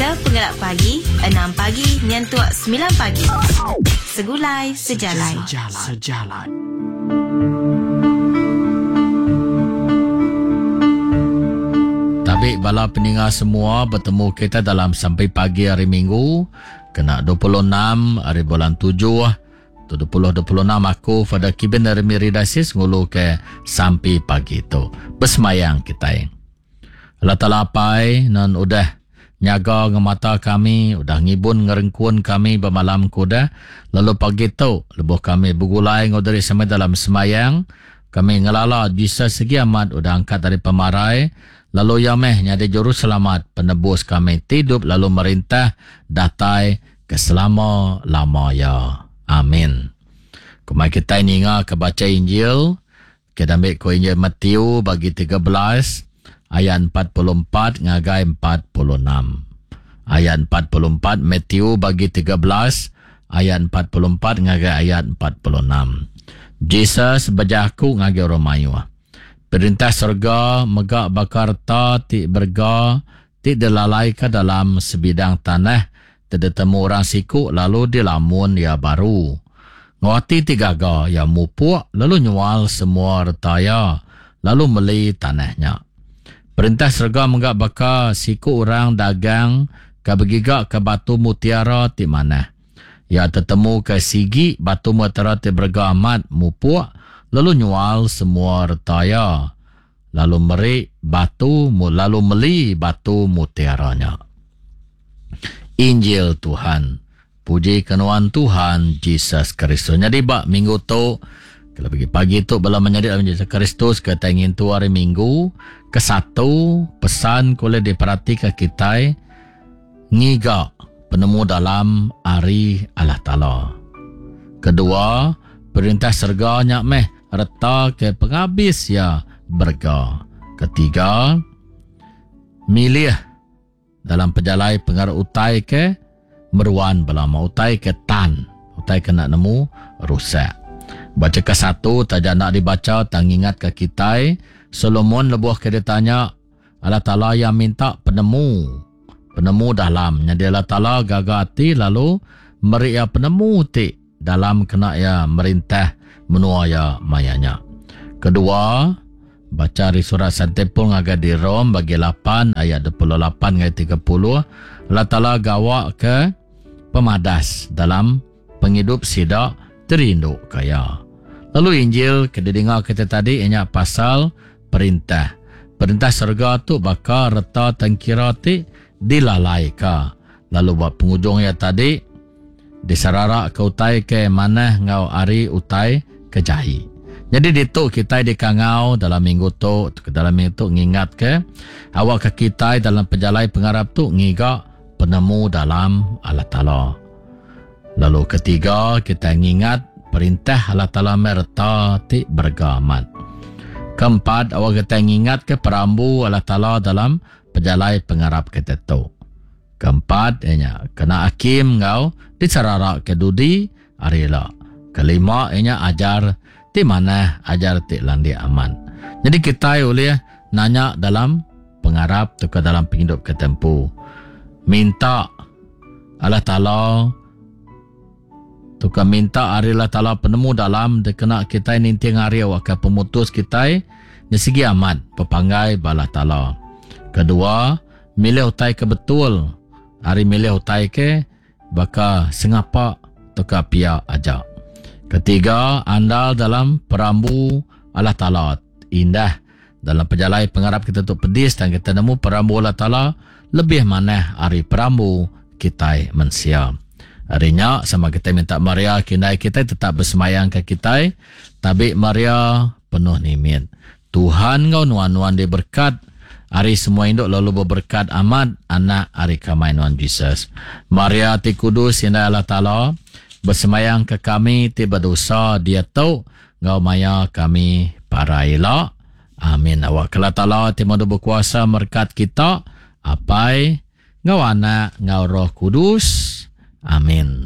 Penggerak Pagi, 6 pagi, nyentuak 9 pagi. Segulai Sejalan. Tabik bala pendengar semua bertemu kita dalam Sampai Pagi hari Minggu. Kena 26 hari bulan 7. 2026 aku pada Kibin dari Miridasis ngulu ke Sampai Pagi tu. Bersemayang kita. Allah Ta'ala apai nan udah nyaga ngemata kami, udah ngibun ngerengkun kami bermalam kuda. Lalu pagi tu lebuh kami bergulai ngodari sampai dalam semayang. Kami ngelala jisa segi amat udah angkat dari pemarai. Lalu yameh nyadi juru selamat penebus kami tidup lalu merintah datai ke selama-lama ya. Amin. Kemai kita ini ke baca Injil. Kita ambil ke Injil Matius bagi 13 ayat 44 ngagai 46. Ayat 44 Matius bagi 13 ayat 44 ngagai ayat 46. Jesus berjaku ngagai Romayu. Perintah surga megak bakar ta ti berga ti delalai ke dalam sebidang tanah temu orang siku lalu dilamun ya baru. Ngawati tiga ga ya mupuk lalu nyual semua retaya lalu meli tanahnya. Perintah serga menggak baka siku orang dagang ke begigak ke batu mutiara ti mana. Ya tetemu ke sigi batu mutiara ti berga amat mupuk lalu nyual semua retaya lalu lalu meli batu mutiaranya. Injil Tuhan. Puji kenuan Tuhan Yesus Kristus. Jadi bak minggu tu, kalau pagi tu belum menjadi dalam Yesus Kristus, kita ingin tu hari minggu, ke satu pesan boleh diperhatikan kita, ngiga penemu dalam hari Allah Ta'ala. Kedua, perintah serganya meh, reta ke penghabis ya berga. Ketiga, milih dalam pejalai pengaruh utai ke meruan belama, utai ke tan, utai ke nak nemu rusak. Baca ke satu, tak nak dibaca, tak ingat ke kita. Solomon lebuh ke dia tanya, Allah Ta'ala yang minta penemu dalam. Jadi Allah Ta'ala gagah hati lalu meri ya penemu ti dalam kena ya merintah menua ya mayanya. Kedua, baca di surat Santepul ngaga di Rom bagi 8 ayat 28 ayat 30. Allah Ta'ala gawak ke pemadas dalam penghidup sidak terinduk kaya. Lalu Injil kita dengar kita tadi ianya pasal perintah. Perintah surga tu bakal reta tangkira ti dilalai ka. Lalu buat penghujungnya tadi disararak ke utai ke mana ngau ari utai ke jahi. Jadi ditu kita dikangau dalam minggu tu ngingat ke awak ke kita dalam pejalai pengarap tu ngiga penemu dalam Allah Ta'ala. Lalu ketiga kita ngingat perintah Allah Ta'ala merta ti bergamat. Keempat awak kita ngingat ke perambu Allah Ta'ala dalam pejalai pengarap kita tu. Keempat kena hakim ngau disararak ke dudi arila. Kelima ajar ti mana ajar ti landi aman. Jadi kita boleh nanya dalam pengarap tu ke dalam penghidup ketempu. Minta Allah Ta'ala tu ke minta hari Allah Ta'ala penemu dalam dekena kita ninti hari awak ke pemutus kita di segi aman pepanggai bala Ta'ala. Kedua, milih utai ke betul. Hari milih utai ke baka sengapa tu ke pia aja. Ketiga, andal dalam perambu Allah Ta'ala. Indah dalam pejalai pengarap kita tu pedis dan kita nemu perambu Allah Ta'ala lebih mana hari perambu kita mensia. Harinya sama kita minta Maria kinai kita tetap bersemayang ke kita. Tapi Maria penuh nimin. Tuhan kau nuan-nuan dia berkat. Hari semua induk lalu berberkat amat anak hari kamai nuan Jesus. Maria ti kudus indah Allah Ta'ala. Bersemayang ke kami tiba dosa dia tahu ngau maya kami para elok. Amin. Awak Allah Ta'ala timadu berkuasa merkat kita. Apai ngau anak ngau Roh Kudus. Amin.